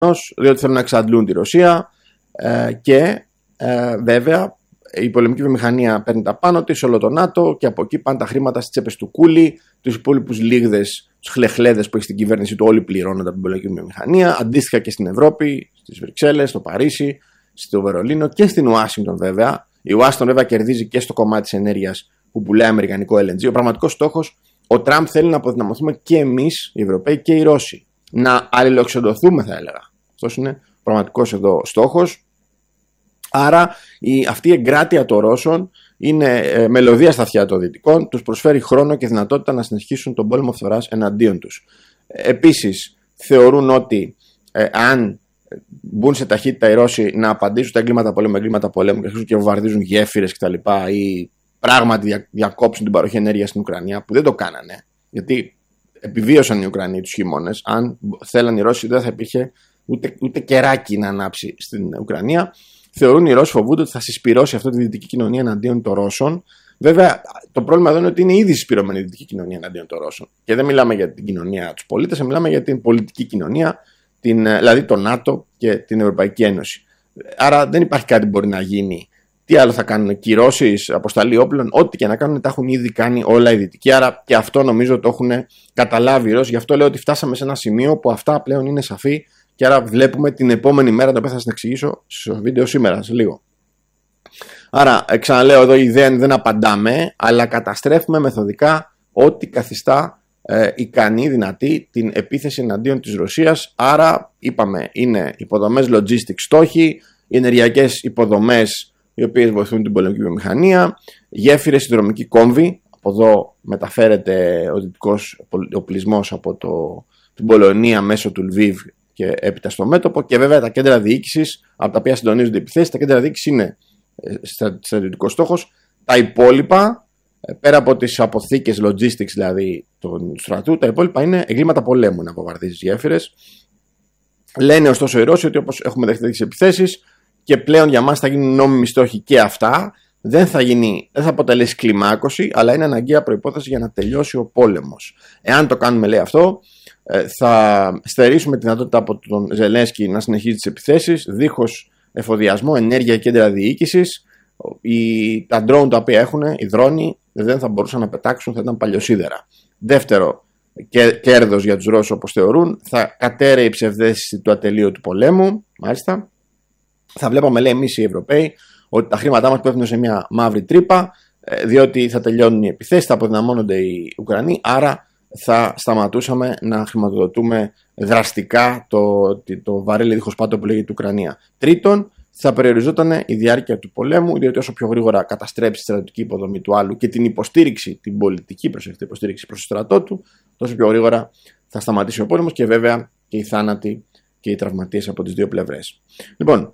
διότι θέλουν να εξαντλούν τη Ρωσία και βέβαια η πολεμική βιομηχανία παίρνει τα πάνω της, όλο το ΝΑΤΟ, και από εκεί πάνε τα χρήματα στις τσέπες του Κούλι, τους υπόλοιπους λίγδες, τους χλεχλέδες που έχει στην κυβέρνηση του, όλοι πληρώνονται από την πολεμική βιομηχανία. Αντίστοιχα και στην Ευρώπη, στις Βρυξέλλες, στο Παρίσι, στο Βερολίνο και στην Ουάσιγκτον βέβαια. Η Ουάσιγκτον βέβαια κερδίζει και στο κομμάτι της ενέργειας που πουλάει αμερικανικό LNG. Ο πραγματικός στόχος, ο Τραμπ θέλει να αποδυναμωθούμε και εμείς, οι Ευρωπαίοι και οι Ρώσοι. Να αλληλοεξοντωθούμε, θα έλεγα. Αυτός είναι ο πραγματικός εδώ στόχος. Άρα αυτή η εγκράτεια των Ρώσων είναι μελωδία στα αυτιά των Δυτικών, τους προσφέρει χρόνο και δυνατότητα να συνεχίσουν τον πόλεμο φθοράς εναντίον τους. Επίσης θεωρούν ότι αν μπουν σε ταχύτητα οι Ρώσοι να απαντήσουν τα εγκλήματα πολέμου και αρχίσουν και βομβαρδίζουν γέφυρες κτλ. Ή πράγματι διακόψουν την παροχή ενέργειας στην Ουκρανία, που δεν το κάνανε, γιατί επιβίωσαν οι Ουκρανοί τους χειμώνες. Αν θέλαν οι Ρώσοι, δεν θα υπήρχε ούτε κεράκι να ανάψει στην Ουκρανία. Θεωρούν οι Ρώσοι, φοβούνται ότι θα συσπυρώσει αυτή τη δυτική κοινωνία εναντίον των Ρώσων. Βέβαια, το πρόβλημα εδώ είναι ότι είναι ήδη συσπυρωμένη η δυτική κοινωνία εναντίον των Ρώσων. Και δεν μιλάμε για την κοινωνία, τους πολίτες, μιλάμε για την πολιτική κοινωνία, δηλαδή το ΝΑΤΟ και την Ευρωπαϊκή Ένωση. Άρα δεν υπάρχει κάτι που μπορεί να γίνει. Τι άλλο θα κάνουν, κυρώσεις, αποσταλή όπλων, ό,τι και να κάνουν, τα έχουν ήδη κάνει όλα οι δυτικοί. Άρα και αυτό νομίζω το έχουν καταλάβει οι Ρώσοι. Γι' αυτό λέω ότι φτάσαμε σε ένα σημείο που αυτά πλέον είναι σαφή. Και άρα βλέπουμε την επόμενη μέρα, το οποίο θα σας εξηγήσω στο βίντεο σήμερα, σε λίγο. Άρα, ξαναλέω εδώ, η ιδέα είναι δεν απαντάμε, αλλά καταστρέφουμε μεθοδικά ό,τι καθιστά ικανή, δυνατή την επίθεση εναντίον της Ρωσίας. Άρα, είπαμε, είναι υποδομές logistics στόχοι, οι ενεργειακές υποδομές οι οποίες βοηθούν την πολεμική βιομηχανία, γέφυρες, συνδρομική κόμβη. Από εδώ μεταφέρεται ο δυτικός οπλισμός από την Πολωνία μέσω του Λβίβ και έπειτα στο μέτωπο, και βέβαια τα κέντρα διοίκησης από τα οποία συντονίζονται οι επιθέσεις. Τα κέντρα διοίκησης είναι στρατιωτικός στόχος. Τα υπόλοιπα, πέρα από τις αποθήκες logistics δηλαδή του στρατού, τα υπόλοιπα είναι εγκλήματα πολέμου, να αποβαρδίζεις γέφυρες. Λένε ωστόσο οι Ρώσοι ότι όπως έχουμε δεχτεί τις επιθέσεις και πλέον για μας θα γίνουν νόμιμοι στόχοι και αυτά, δεν θα αποτελέσει κλιμάκωση, αλλά είναι αναγκαία προϋπόθεση για να τελειώσει ο πόλεμος. Εάν το κάνουμε, λέει αυτό, θα στερήσουμε τη δυνατότητα από τον Ζελένσκι να συνεχίζει τις επιθέσεις δίχως εφοδιασμό, ενέργεια και κέντρα διοίκησης. Τα drone τα οποία έχουν, οι δρόνοι, δεν θα μπορούσαν να πετάξουν, θα ήταν παλιοσίδερα. Δεύτερο κέρδος για τους Ρώσους, όπως θεωρούν, θα κατέρεε η ψευδαίσθηση του ατελείωτου πολέμου. Μάλιστα, θα βλέπαμε, λέει, εμείς οι Ευρωπαίοι, ότι τα χρήματά μας πέφτουν σε μια μαύρη τρύπα, διότι θα τελειώνουν οι επιθέσεις, θα αποδυναμώνονται οι Ουκρανοί, άρα θα σταματούσαμε να χρηματοδοτούμε δραστικά το βαρέλι δίχως πάτο που λέγεται Ουκρανία. Τρίτον, θα περιοριζόταν η διάρκεια του πολέμου, διότι όσο πιο γρήγορα καταστρέψει τη στρατιωτική υποδομή του άλλου και την υποστήριξη, την πολιτική υποστήριξη προς το στρατό του, τόσο πιο γρήγορα θα σταματήσει ο πόλεμος και βέβαια και οι θάνατοι και οι τραυματίες από τις δύο πλευρές. Λοιπόν,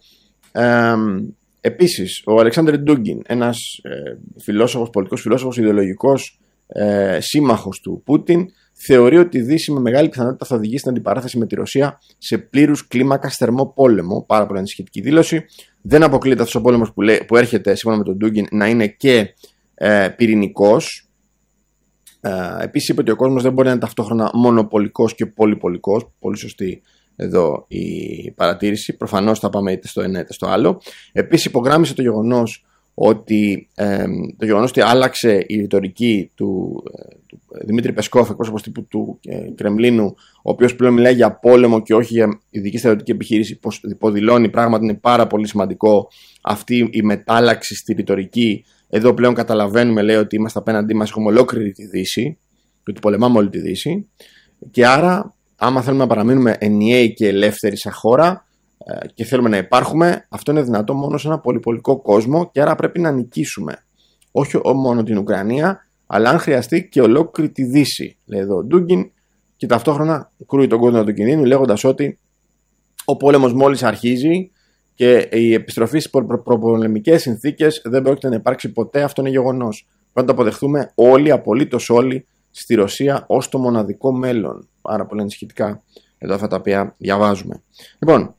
επίσης, ο Αλεξάνδρ Ντούγκιν, ένας πολιτικός φιλόσοφος, ιδεολογικός σύμμαχος του Πούτιν, θεωρεί ότι η Δύση με μεγάλη πιθανότητα θα οδηγήσει στην αντιπαράθεση με τη Ρωσία σε πλήρους κλίμακας θερμό πόλεμο. Πάρα πολύ ανησυχητική δήλωση. Δεν αποκλείεται αυτός ο πόλεμος που έρχεται, σύμφωνα με τον Ντούγκιν, να είναι και πυρηνικός. Επίσης, είπε ότι ο κόσμος δεν μπορεί να είναι ταυτόχρονα μονοπολικός και πολυπολικός. Πολύ σωστή εδώ η παρατήρηση. Προφανώς θα πάμε είτε στο ένα είτε στο άλλο. Επίσης, υπογράμμισε το γεγονός ότι άλλαξε η ρητορική του Δημήτρη Πεσκόφ, εκπρόσωπος τύπου του Κρεμλίνου, ο οποίος πλέον μιλάει για πόλεμο και όχι για ειδική στρατιωτική επιχείρηση, υποδηλώνει πράγματι είναι πάρα πολύ σημαντικό αυτή η μετάλλαξη στη ρητορική. Εδώ πλέον καταλαβαίνουμε, λέει, ότι είμαστε απέναντί μας, έχουμε ολόκληρη τη Δύση και ότι πολεμάμε όλη τη Δύση, και άρα άμα θέλουμε να παραμείνουμε ενιαίοι και ελεύθεροι σαν χώρα και θέλουμε να υπάρχουμε, αυτό είναι δυνατό μόνο σε ένα πολυπολικό κόσμο, και άρα πρέπει να νικήσουμε όχι μόνο την Ουκρανία, αλλά αν χρειαστεί και ολόκληρη τη Δύση, λέει εδώ ο Ντούγκιν, και ταυτόχρονα κρούει τον κόσμο του κινδύνου, λέγοντας ότι ο πόλεμος μόλις αρχίζει και η επιστροφή στις προπολεμικές συνθήκες δεν πρόκειται να υπάρξει ποτέ. Αυτό είναι γεγονός. Πρέπει να το αποδεχθούμε όλοι, απολύτως όλοι, στη Ρωσία ως το μοναδικό μέλλον. Πάρα πολύ ανησυχητικά εδώ αυτά τα οποία διαβάζουμε. Λοιπόν,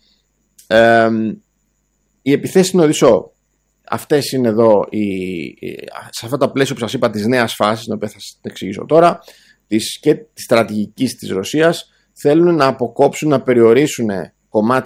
οι επιθέσεις στην Οδυσσό, αυτές είναι εδώ σε αυτά τα πλαίσια που σας είπα της νέας φάσης, την οποία θα σας εξηγήσω τώρα, και της στρατηγικής της Ρωσίας, θέλουν να αποκόψουν, να περιορίσουν κομμάτι